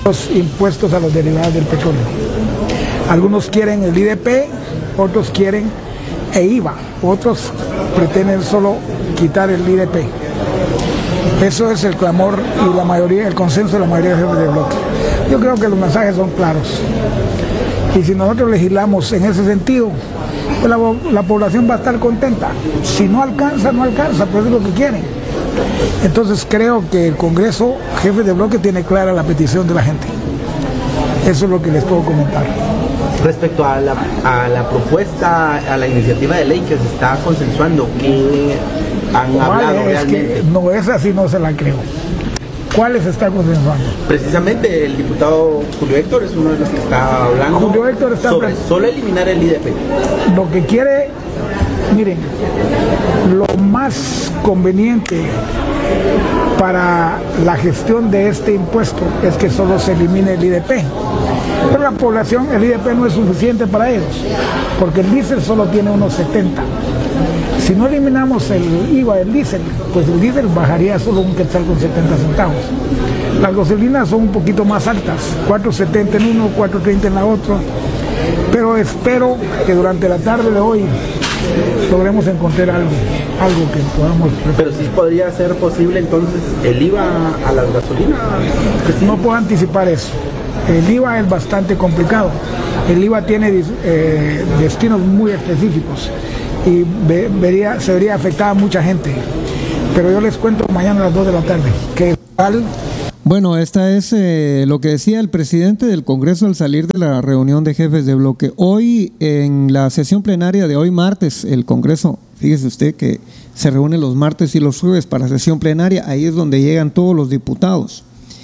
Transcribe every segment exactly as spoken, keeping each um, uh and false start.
los impuestos a los derivados del petróleo. Algunos quieren el I D P, otros quieren e I V A, otros pretenden solo quitar el I D P. Eso es el clamor y la mayoría, el consenso de la mayoría de jefes de bloque. Yo creo que los mensajes son claros. Y si nosotros legislamos en ese sentido, pues la, la población va a estar contenta. Si no alcanza, no alcanza, pues es lo que quieren. Entonces creo que el Congreso, jefe de bloque, tiene clara la petición de la gente. Eso es lo que les puedo comentar. Respecto a la, a la propuesta, a la iniciativa de ley que se está consensuando, ¿qué han hablado es realmente? Que no es así, no se la creo. ¿Cuáles se está consensuando? Precisamente el diputado Julio Héctor es uno de los que está hablando Julio Héctor está sobre solo eliminar el I D P. Lo que quiere, miren, lo más conveniente para la gestión de este impuesto es que solo se elimine el I D P. Pero la población, el I D P no es suficiente para ellos, porque el diésel solo tiene unos setenta. Si no eliminamos el I V A del diésel, pues el diésel bajaría solo un quetzal con setenta centavos. Las gasolinas son un poquito más altas, cuatro setenta en uno, cuatro treinta en la otra. Pero espero que durante la tarde de hoy logremos encontrar algo, algo que podamos... Pero sí podría ser posible entonces el I V A a las gasolinas. No puedo anticipar eso. El I V A es bastante complicado. El I V A tiene eh, destinos muy específicos y ve, vería, se vería afectada a mucha gente. Pero yo les cuento mañana a las dos de la tarde. Que al... Bueno, esta es eh, lo que decía el presidente del Congreso al salir de la reunión de jefes de bloque. Hoy, en la sesión plenaria de hoy martes, el Congreso, fíjese usted que se reúne los martes y los jueves para sesión plenaria, ahí es donde llegan todos los diputados.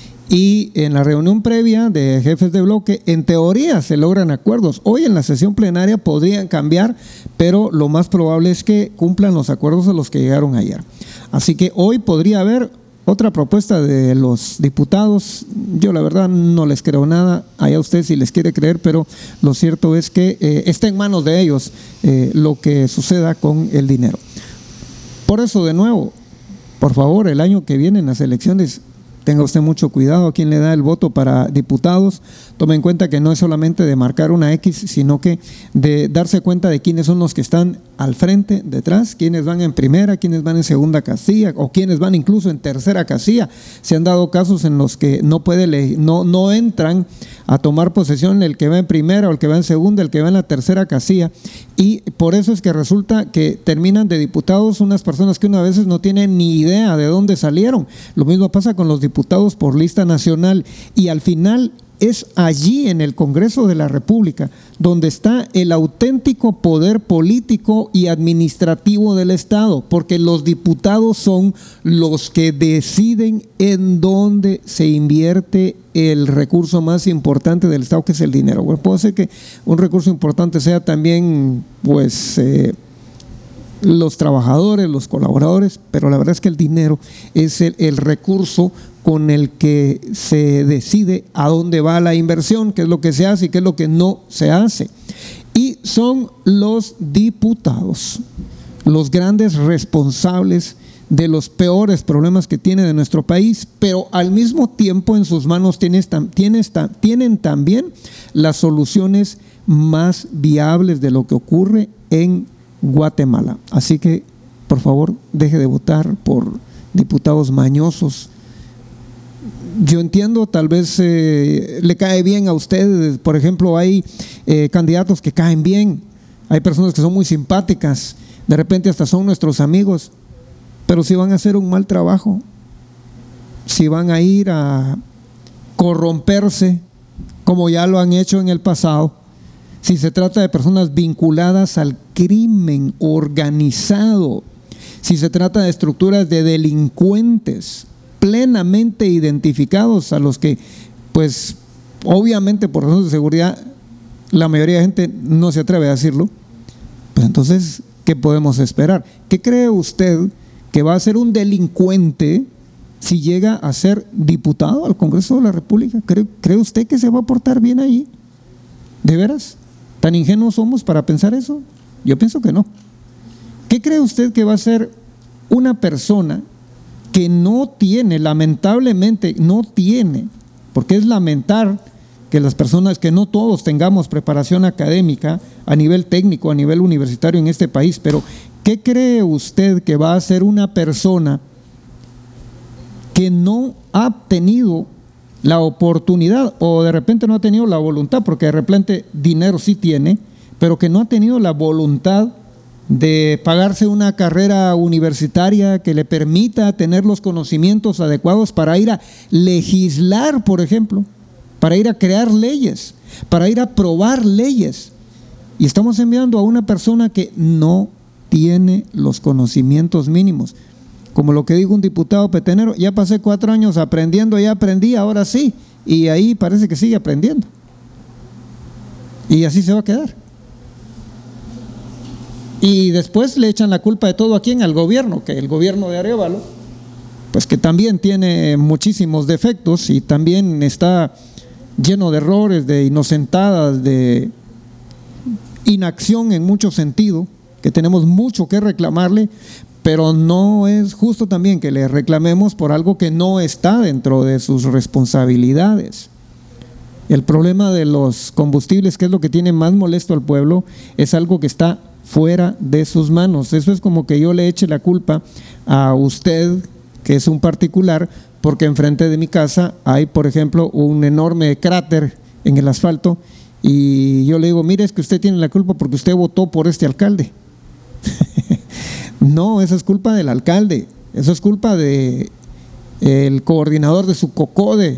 Y en la reunión previa de jefes de bloque, en teoría se logran acuerdos. Hoy en la sesión plenaria podrían cambiar, pero lo más probable es que cumplan los acuerdos a los que llegaron ayer. Así que hoy podría haber otra propuesta de los diputados. Yo la verdad no les creo nada, allá usted si les quiere creer, pero lo cierto es que eh, está en manos de ellos eh, lo que suceda con el dinero. Por eso, de nuevo, por favor, el año que viene en las elecciones, tenga usted mucho cuidado a quién le da el voto para diputados. Tome en cuenta que no es solamente de marcar una X, sino que de darse cuenta de quiénes son los que están al frente, detrás, quiénes van en primera, quiénes van en segunda casilla o quiénes van incluso en tercera casilla. Se han dado casos en los que no puede no, no entran a tomar posesión el que va en primera o el que va en segunda, el que va en la tercera casilla. Y por eso es que resulta que terminan de diputados unas personas que una veces no tienen ni idea de dónde salieron. Lo mismo pasa con los diputados por lista nacional y al final es allí en el Congreso de la República donde está el auténtico poder político y administrativo del Estado, porque los diputados son los que deciden en dónde se invierte el recurso más importante del Estado, que es el dinero. Bueno, puede ser que un recurso importante sea también, pues, eh, los trabajadores, los colaboradores, pero la verdad es que el dinero es el, el recurso con el que se decide a dónde va la inversión, qué es lo que se hace y qué es lo que no se hace. Y son los diputados los grandes responsables de los peores problemas que tiene de nuestro país, pero al mismo tiempo en sus manos tienen, tienen, tienen también las soluciones más viables de lo que ocurre en Guatemala. Así que, por favor, deje de votar por diputados mañosos. Yo entiendo, tal vez eh, le cae bien a ustedes, por ejemplo, hay eh, candidatos que caen bien, hay personas que son muy simpáticas, de repente hasta son nuestros amigos, pero si van a hacer un mal trabajo, si van a ir a corromperse, como ya lo han hecho en el pasado, si se trata de personas vinculadas al crimen organizado, si se trata de estructuras de delincuentes plenamente identificados a los que, pues, obviamente por razones de seguridad, la mayoría de gente no se atreve a decirlo, pues entonces, ¿qué podemos esperar? ¿Qué cree usted que va a ser un delincuente si llega a ser diputado al Congreso de la República? ¿Cree, cree usted que se va a portar bien ahí? ¿De veras? ¿Tan ingenuos somos para pensar eso? Yo pienso que no. ¿Qué cree usted que va a ser una persona que no tiene, lamentablemente, no tiene porque es lamentar que las personas, que no todos tengamos preparación académica a nivel técnico, a nivel universitario en este país, pero ¿qué cree usted que va a hacer una persona que no ha tenido la oportunidad o de repente no ha tenido la voluntad, porque de repente dinero sí tiene, pero que no ha tenido la voluntad de pagarse una carrera universitaria que le permita tener los conocimientos adecuados para ir a legislar, por ejemplo, para ir a crear leyes, para ir a aprobar leyes? Y estamos enviando a una persona que no tiene los conocimientos mínimos. Como lo que dijo un diputado petenero, ya pasé cuatro años aprendiendo, ya aprendí, ahora sí, y ahí parece que sigue aprendiendo. Y así se va a quedar. Y después le echan la culpa de todo a quién, al gobierno, que el gobierno de Arévalo, pues que también tiene muchísimos defectos y también está lleno de errores, de inocentadas, de inacción en mucho sentido, que tenemos mucho que reclamarle, pero no es justo también que le reclamemos por algo que no está dentro de sus responsabilidades. El problema de los combustibles, que es lo que tiene más molesto al pueblo, es algo que está fuera de sus manos. Eso es como que yo le eche la culpa a usted, que es un particular, porque enfrente de mi casa hay, por ejemplo, un enorme cráter en el asfalto, y yo le digo, mire, es que usted tiene la culpa porque usted votó por este alcalde. No, eso es culpa del alcalde, eso es culpa de el coordinador de su COCODE.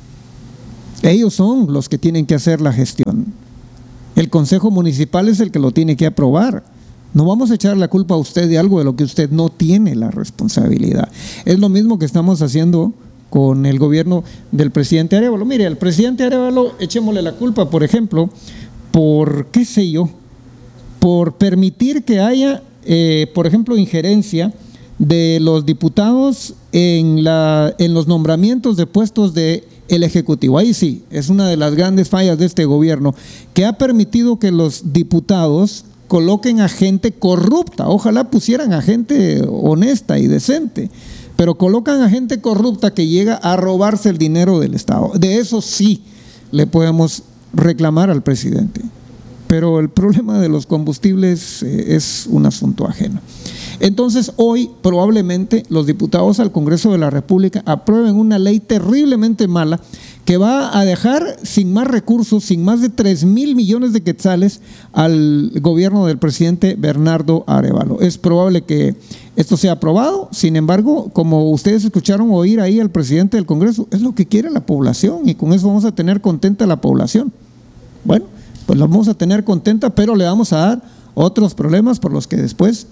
Ellos son los que tienen que hacer la gestión. El Consejo Municipal es el que lo tiene que aprobar. No vamos a echar la culpa a usted de algo de lo que usted no tiene la responsabilidad. Es lo mismo que estamos haciendo con el gobierno del presidente Arévalo. Mire, al presidente Arévalo echémosle la culpa, por ejemplo, por, qué sé yo, por permitir que haya, eh, por ejemplo, injerencia de los diputados en, la, en los nombramientos de puestos del Ejecutivo. Ahí sí, es una de las grandes fallas de este gobierno, que ha permitido que los diputados coloquen a gente corrupta. Ojalá pusieran a gente honesta y decente, pero colocan a gente corrupta que llega a robarse el dinero del Estado. De eso sí le podemos reclamar al presidente, pero el problema de los combustibles eh, es un asunto ajeno. Entonces hoy probablemente los diputados al Congreso de la República aprueben una ley terriblemente mala que va a dejar sin más recursos, sin más de tres mil millones de quetzales al gobierno del presidente Bernardo Arévalo. Es probable que esto sea aprobado. Sin embargo, como ustedes escucharon oír ahí al presidente del Congreso, es lo que quiere la población y con eso vamos a tener contenta a la población. Bueno, pues la vamos a tener contenta, pero le vamos a dar otros problemas por los que después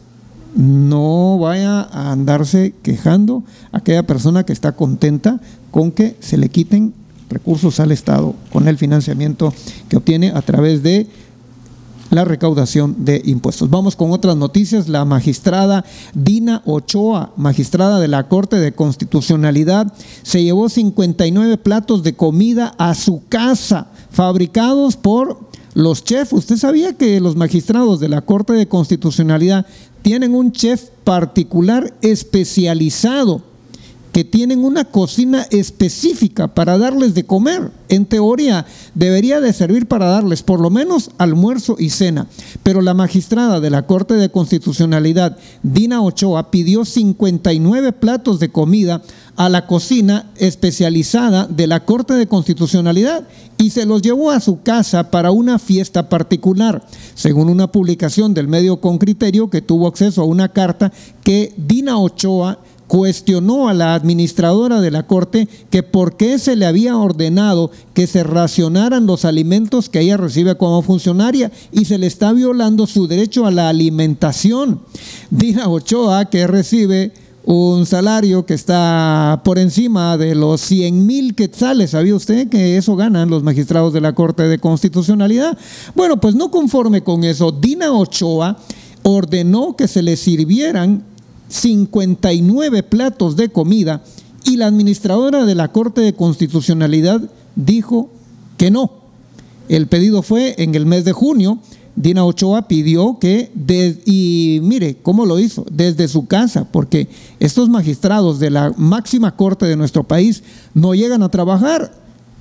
no vaya a andarse quejando a aquella persona que está contenta con que se le quiten recursos al Estado con el financiamiento que obtiene a través de la recaudación de impuestos. Vamos con otras noticias. La magistrada Dina Ochoa, magistrada de la Corte de Constitucionalidad, se llevó cincuenta y nueve platos de comida a su casa, fabricados por los chefs. ¿Usted sabía que los magistrados de la Corte de Constitucionalidad tienen un chef particular especializado, que tienen una cocina específica para darles de comer? En teoría debería de servir para darles por lo menos almuerzo y cena, pero la magistrada de la Corte de Constitucionalidad, Dina Ochoa, pidió cincuenta y nueve platos de comida a la cocina especializada de la Corte de Constitucionalidad y se los llevó a su casa para una fiesta particular, según una publicación del medio Con Criterio, que tuvo acceso a una carta que Dina Ochoa cuestionó a la administradora de la Corte que por qué se le había ordenado que se racionaran los alimentos que ella recibe como funcionaria y se le está violando su derecho a la alimentación. Dina Ochoa, que recibe un salario que está por encima de los cien mil quetzales, ¿sabía usted que eso ganan los magistrados de la Corte de Constitucionalidad? Bueno, pues no conforme con eso, Dina Ochoa ordenó que se le sirvieran cincuenta y nueve platos de comida y la administradora de la Corte de Constitucionalidad dijo que no. El pedido fue en el mes de junio. Dina Ochoa pidió que, de, y mire cómo lo hizo, desde su casa, porque estos magistrados de la máxima corte de nuestro país no llegan a trabajar.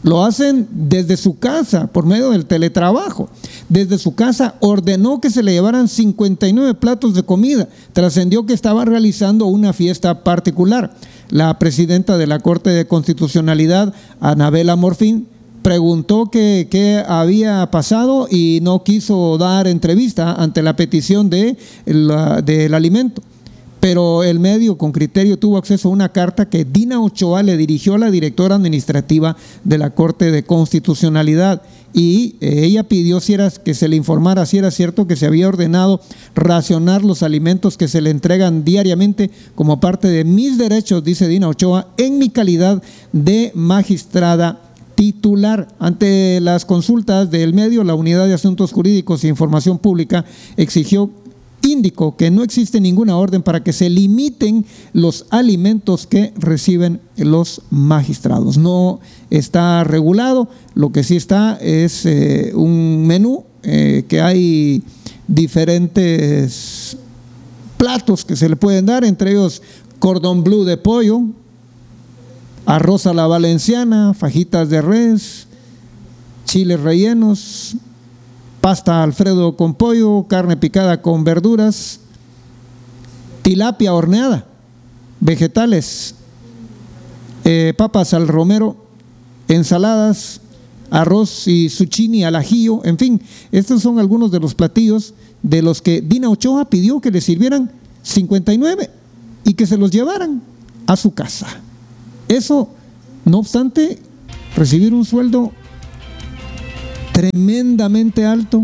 Lo hacen desde su casa, por medio del teletrabajo. Desde su casa ordenó que se le llevaran cincuenta y nueve platos de comida. Trascendió que estaba realizando una fiesta particular. La presidenta de la Corte de Constitucionalidad, Anabela Morfín, preguntó qué, qué había pasado y no quiso dar entrevista ante la petición de la, del alimento. Pero el medio con criterio tuvo acceso a una carta que Dina Ochoa le dirigió a la directora administrativa de la Corte de Constitucionalidad y eh, ella pidió si era, que se le informara si era cierto que se había ordenado racionar los alimentos que se le entregan diariamente como parte de mis derechos, dice Dina Ochoa, en mi calidad de magistrada titular. Ante las consultas del medio, la Unidad de Asuntos Jurídicos e Información Pública exigió Indicó que no existe ninguna orden para que se limiten los alimentos que reciben los magistrados. No está regulado, lo que sí está es eh, un menú eh, que hay diferentes platos que se le pueden dar, entre ellos cordón bleu de pollo, arroz a la valenciana, fajitas de res, chiles rellenos, pasta Alfredo con pollo, carne picada con verduras, tilapia horneada, vegetales, eh, papas al romero, ensaladas, arroz y zucchini al ajillo, en fin, estos son algunos de los platillos de los que Dina Ochoa pidió que le sirvieran cincuenta y nueve y que se los llevaran a su casa. Eso, no obstante, recibir un sueldo tremendamente alto.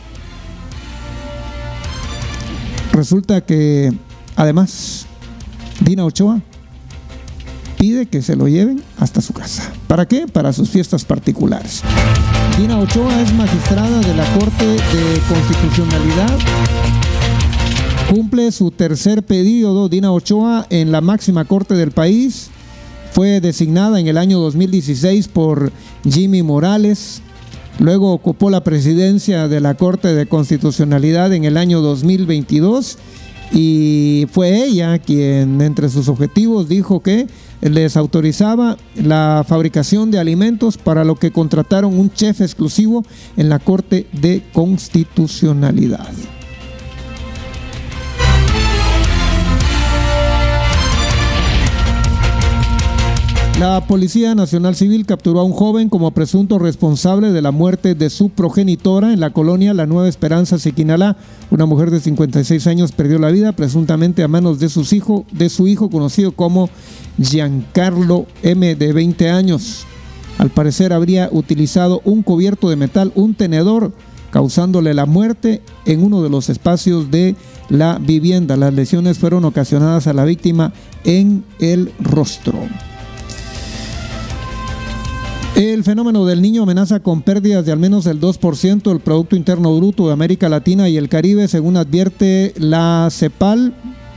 Resulta que además Dina Ochoa pide que se lo lleven hasta su casa. ¿Para qué? Para sus fiestas particulares. Dina Ochoa es magistrada de la Corte de Constitucionalidad. Cumple su tercer periodo Dina Ochoa en la máxima corte del país. Fue designada en el año dos mil dieciséis por Jimmy Morales. Luego ocupó la presidencia de la Corte de Constitucionalidad en el año dos mil veintidós y fue ella quien entre sus objetivos dijo que les autorizaba la fabricación de alimentos, para lo que contrataron un chef exclusivo en la Corte de Constitucionalidad. La Policía Nacional Civil capturó a un joven como presunto responsable de la muerte de su progenitora en la colonia La Nueva Esperanza, Siquinalá. Una mujer de cincuenta y seis años perdió la vida presuntamente a manos de, sus hijo, de su hijo conocido como Giancarlo M, de veinte años. Al parecer habría utilizado un cubierto de metal, un tenedor, causándole la muerte en uno de los espacios de la vivienda. Las lesiones fueron ocasionadas a la víctima en el rostro. El fenómeno del Niño amenaza con pérdidas de al menos el dos por ciento del Producto Interno Bruto de América Latina y el Caribe, según advierte la CEPAL,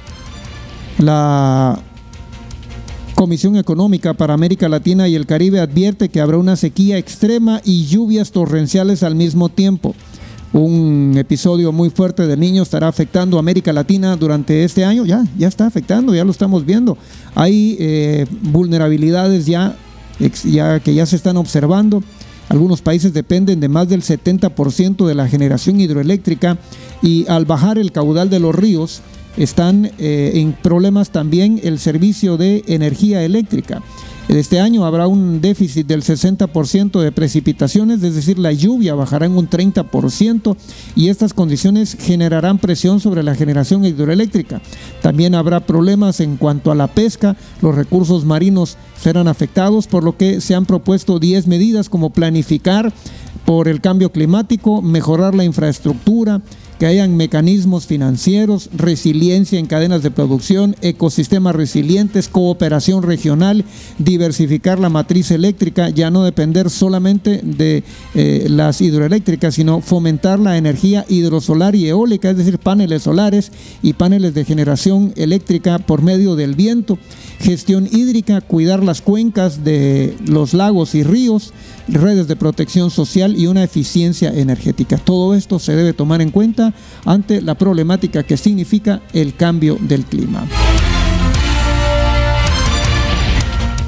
la Comisión Económica para América Latina y el Caribe advierte que habrá una sequía extrema y lluvias torrenciales al mismo tiempo. Un episodio muy fuerte del Niño estará afectando a América Latina durante este año. Ya, ya está afectando, ya lo estamos viendo. Hay eh, vulnerabilidades ya ya que ya se están observando. Algunos países dependen de más del setenta por ciento de la generación hidroeléctrica y al bajar el caudal de los ríos están eh, en problemas también el servicio de energía eléctrica. Este año habrá un déficit del sesenta por ciento de precipitaciones, es decir, la lluvia bajará en un treinta por ciento y estas condiciones generarán presión sobre la generación hidroeléctrica. También habrá problemas en cuanto a la pesca, los recursos marinos serán afectados, por lo que se han propuesto diez medidas como planificar por el cambio climático, mejorar la infraestructura, que hayan mecanismos financieros, resiliencia en cadenas de producción, ecosistemas resilientes, cooperación regional, diversificar la matriz eléctrica, ya no depender solamente de eh, las hidroeléctricas, sino fomentar la energía hidrosolar y eólica, es decir, paneles solares y paneles de generación eléctrica por medio del viento, gestión hídrica, cuidar las cuencas de los lagos y ríos, redes de protección social y una eficiencia energética. Todo esto se debe tomar en cuenta ante la problemática que significa el cambio del clima.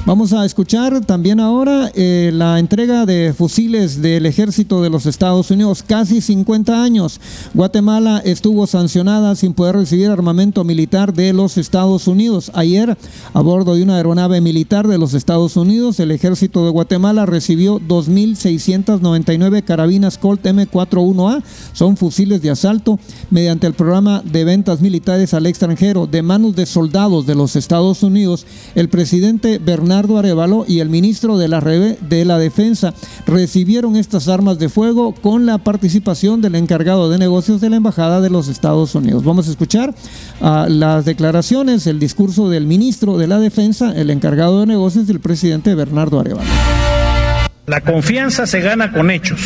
Vamos a escuchar también ahora eh, la entrega de fusiles del Ejército de los Estados Unidos. Casi cincuenta años, Guatemala estuvo sancionada sin poder recibir armamento militar de los Estados Unidos. Ayer, a bordo de una aeronave militar de los Estados Unidos, el Ejército de Guatemala recibió dos mil seiscientas noventa y nueve carabinas Colt M cuarenta y uno A, son fusiles de asalto, mediante el programa de ventas militares al extranjero de manos de soldados de los Estados Unidos. El presidente Bernardo Arévalo y el ministro de la, de la Defensa recibieron estas armas de fuego con la participación del encargado de negocios de la Embajada de los Estados Unidos. Vamos a escuchar uh, las declaraciones, el discurso del ministro de la Defensa, el encargado de negocios del presidente Bernardo Arévalo. La confianza se gana con hechos.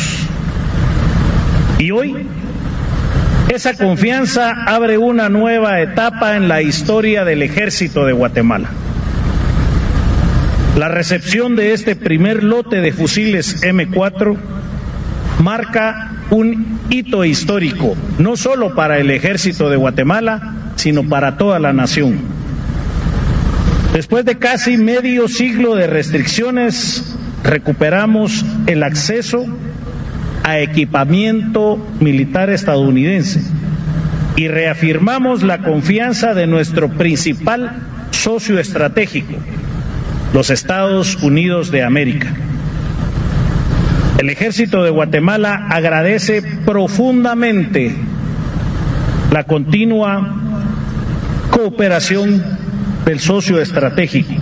Y hoy, esa confianza abre una nueva etapa en la historia del Ejército de Guatemala. La recepción de este primer lote de fusiles eme cuatro marca un hito histórico, no solo para el Ejército de Guatemala, sino para toda la nación. Después de casi medio siglo de restricciones, recuperamos el acceso a equipamiento militar estadounidense y reafirmamos la confianza de nuestro principal socio estratégico, los Estados Unidos de América. El Ejército de Guatemala agradece profundamente la continua cooperación del socio estratégico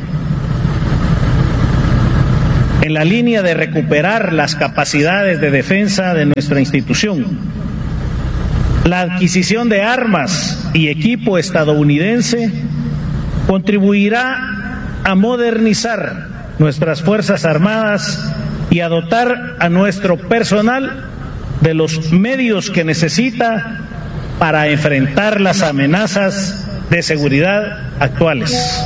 en la línea de recuperar las capacidades de defensa de nuestra institución. La adquisición de armas y equipo estadounidense contribuirá a modernizar nuestras Fuerzas Armadas y a dotar a nuestro personal de los medios que necesita para enfrentar las amenazas de seguridad actuales.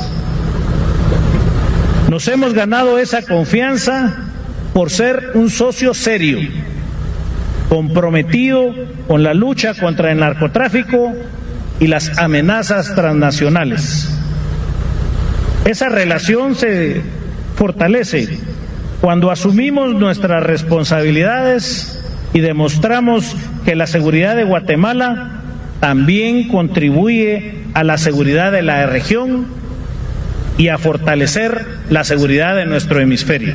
Nos hemos ganado esa confianza por ser un socio serio, comprometido con la lucha contra el narcotráfico y las amenazas transnacionales. Esa relación se fortalece cuando asumimos nuestras responsabilidades y demostramos que la seguridad de Guatemala también contribuye a la seguridad de la región y a fortalecer la seguridad de nuestro hemisferio.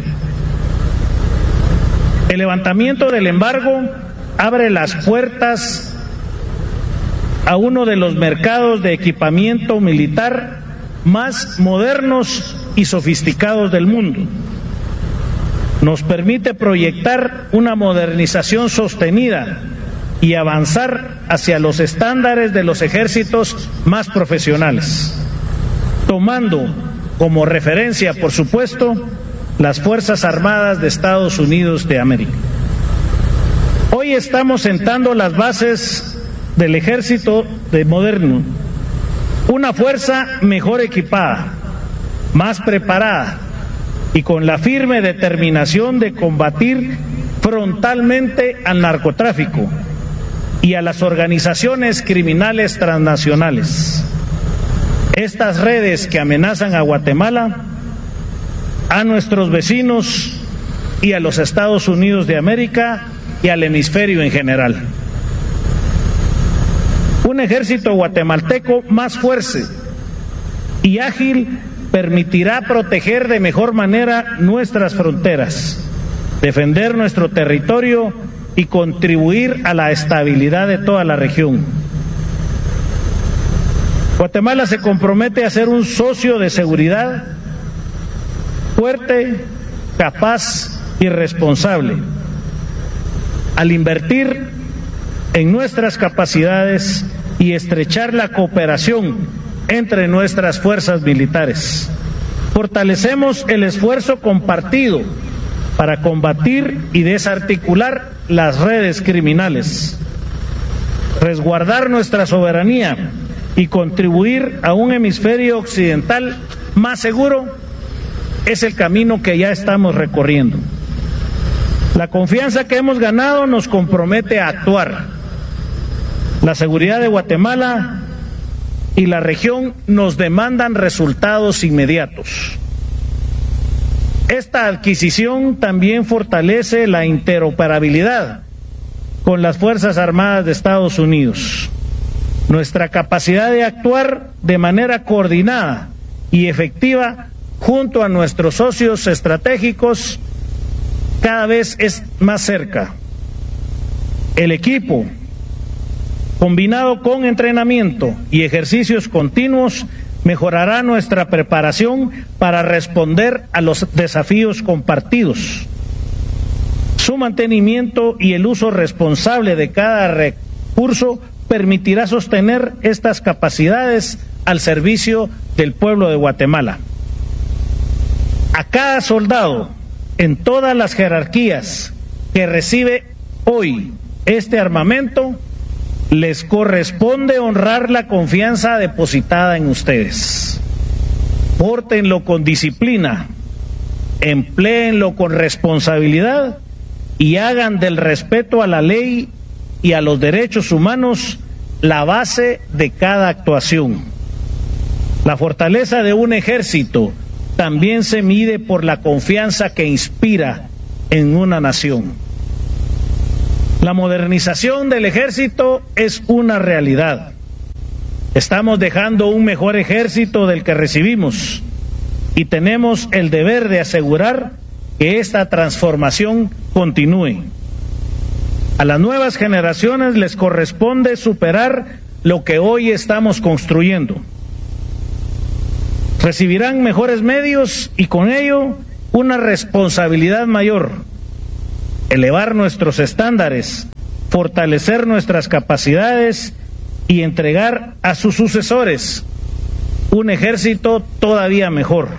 El levantamiento del embargo abre las puertas a uno de los mercados de equipamiento militar más modernos y sofisticados del mundo. Nos permite proyectar una modernización sostenida y avanzar hacia los estándares de los ejércitos más profesionales, tomando como referencia, por supuesto, las Fuerzas Armadas de Estados Unidos de América. Hoy estamos sentando las bases del ejército de moderno, una fuerza mejor equipada, más preparada y con la firme determinación de combatir frontalmente al narcotráfico y a las organizaciones criminales transnacionales. Estas redes que amenazan a Guatemala, a nuestros vecinos y a los Estados Unidos de América y al hemisferio en general. Un ejército guatemalteco más fuerte y ágil permitirá proteger de mejor manera nuestras fronteras, defender nuestro territorio y contribuir a la estabilidad de toda la región. Guatemala se compromete a ser un socio de seguridad fuerte, capaz y responsable, al invertir en nuestras capacidades y estrechar la cooperación entre nuestras fuerzas militares. Fortalecemos el esfuerzo compartido para combatir y desarticular las redes criminales, resguardar nuestra soberanía y contribuir a un hemisferio occidental más seguro. Es el camino que ya estamos recorriendo. La confianza que hemos ganado nos compromete a actuar. La seguridad de Guatemala y la región nos demandan resultados inmediatos. Esta adquisición también fortalece la interoperabilidad con las Fuerzas Armadas de Estados Unidos. Nuestra capacidad de actuar de manera coordinada y efectiva junto a nuestros socios estratégicos cada vez es más cerca. El equipo, combinado con entrenamiento y ejercicios continuos, mejorará nuestra preparación para responder a los desafíos compartidos. Su mantenimiento y el uso responsable de cada recurso permitirá sostener estas capacidades al servicio del pueblo de Guatemala. A cada soldado en todas las jerarquías que recibe hoy este armamento, les corresponde honrar la confianza depositada en ustedes. Pórtenlo con disciplina, empléenlo con responsabilidad y hagan del respeto a la ley y a los derechos humanos la base de cada actuación. La fortaleza de un ejército también se mide por la confianza que inspira en una nación. La modernización del ejército es una realidad. Estamos dejando un mejor ejército del que recibimos y tenemos el deber de asegurar que esta transformación continúe. A las nuevas generaciones les corresponde superar lo que hoy estamos construyendo. Recibirán mejores medios y con ello una responsabilidad mayor. Elevar nuestros estándares, fortalecer nuestras capacidades y entregar a sus sucesores un ejército todavía mejor.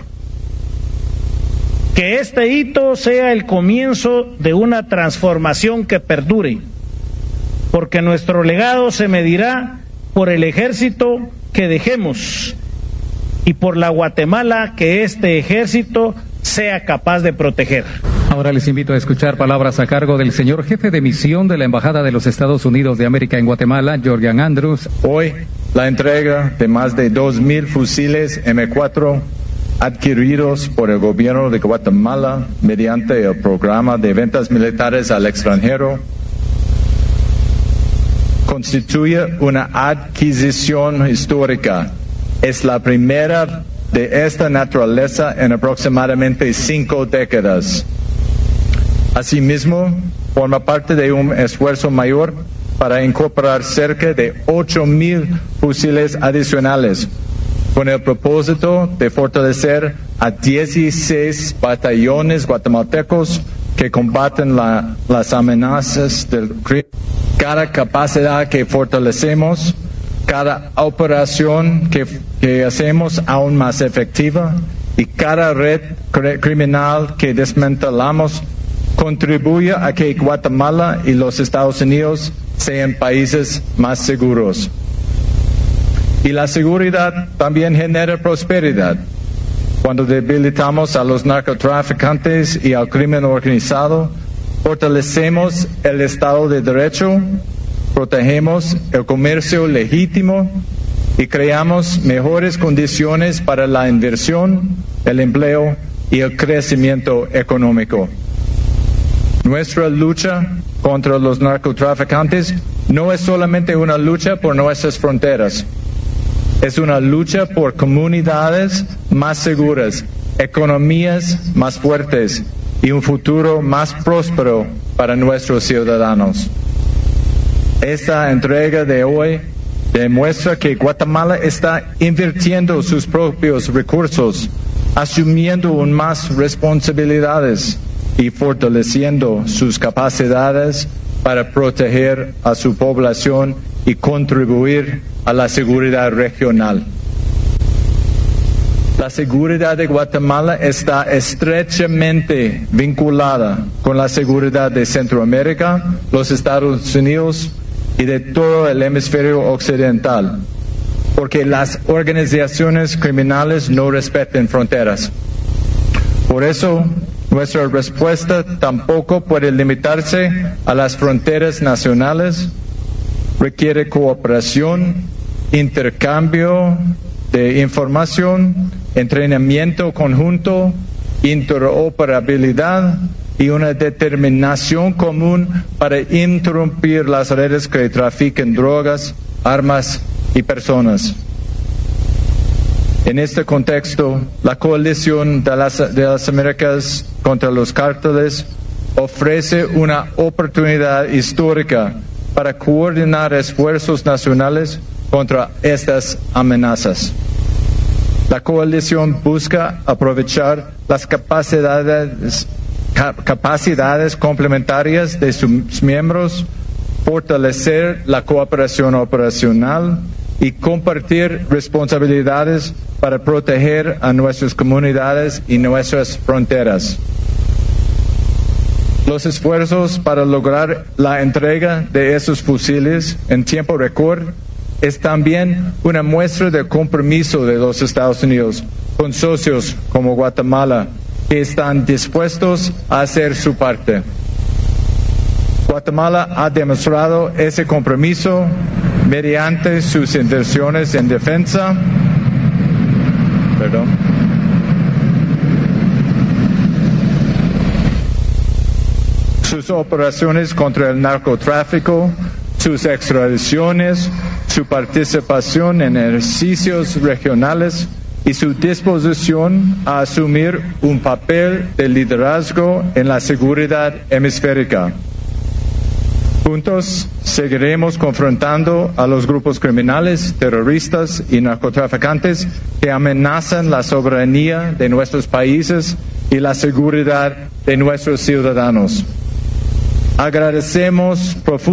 Que este hito sea el comienzo de una transformación que perdure, porque nuestro legado se medirá por el ejército que dejemos y por la Guatemala que este ejército sea capaz de proteger. Ahora les invito a escuchar palabras a cargo del señor jefe de misión de la Embajada de los Estados Unidos de América en Guatemala, Jordan Andrews. Hoy, la entrega de más de dos mil fusiles eme cuatro adquiridos por el gobierno de Guatemala mediante el programa de ventas militares al extranjero constituye una adquisición histórica. Es la primera de esta naturaleza en aproximadamente cinco décadas. Asimismo, forma parte de un esfuerzo mayor para incorporar cerca de ocho mil fusiles adicionales, con el propósito de fortalecer a dieciséis batallones guatemaltecos que combaten la, las amenazas del crimen. Cada capacidad que fortalecemos, cada operación que, que hacemos aún más efectiva y cada red criminal que desmantelamos contribuye a que Guatemala y los Estados Unidos sean países más seguros. Y la seguridad también genera prosperidad. Cuando debilitamos a los narcotraficantes y al crimen organizado, fortalecemos el Estado de Derecho, protegemos el comercio legítimo y creamos mejores condiciones para la inversión, el empleo y el crecimiento económico. Nuestra lucha contra los narcotraficantes no es solamente una lucha por nuestras fronteras, es una lucha por comunidades más seguras, economías más fuertes y un futuro más próspero para nuestros ciudadanos. Esta entrega de hoy demuestra que Guatemala está invirtiendo sus propios recursos, asumiendo aún más responsabilidades y fortaleciendo sus capacidades para proteger a su población y contribuir a la seguridad regional. La seguridad de Guatemala está estrechamente vinculada con la seguridad de Centroamérica, los Estados Unidos y de todo el hemisferio occidental, porque las organizaciones criminales no respetan fronteras. Por eso, nuestra respuesta tampoco puede limitarse a las fronteras nacionales, requiere cooperación, intercambio de información, entrenamiento conjunto interoperabilidad y una determinación común para interrumpir las redes que trafican drogas, armas y personas. En este contexto, la Coalición de las, de las Américas contra los Cárteles ofrece una oportunidad histórica para coordinar esfuerzos nacionales contra estas amenazas. La coalición busca aprovechar las capacidades, capacidades complementarias de sus miembros, fortalecer la cooperación operacional y compartir responsabilidades para proteger a nuestras comunidades y nuestras fronteras. Los esfuerzos para lograr la entrega de esos fusiles en tiempo récord es también una muestra de compromiso de los Estados Unidos con socios como Guatemala, que están dispuestos a hacer su parte. Guatemala ha demostrado ese compromiso mediante sus inversiones en defensa, perdón, sus operaciones contra el narcotráfico, sus extradiciones, su participación en ejercicios regionales y su disposición a asumir un papel de liderazgo en la seguridad hemisférica. Juntos seguiremos confrontando a los grupos criminales, terroristas y narcotraficantes que amenazan la soberanía de nuestros países y la seguridad de nuestros ciudadanos. Agradecemos profundamente